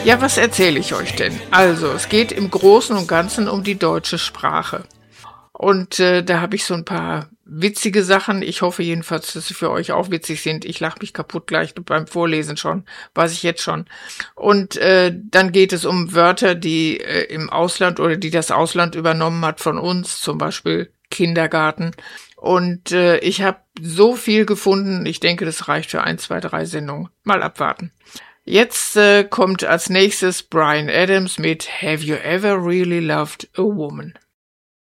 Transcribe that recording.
Ja, was erzähle ich euch denn? Also, es geht im Großen und Ganzen um die deutsche Sprache. Und da habe ich so ein paar witzige Sachen. Ich hoffe jedenfalls, dass sie für euch auch witzig sind. Ich lache mich kaputt gleich beim Vorlesen schon, weiß ich jetzt schon. Und dann geht es um Wörter, die im Ausland oder die das Ausland übernommen hat von uns, zum Beispiel Kindergarten. Und ich habe so viel gefunden, ich denke, das reicht für 1, 2, 3 Sendungen. Mal abwarten. Jetzt kommt als nächstes Bryan Adams mit Have You Ever Really Loved a Woman?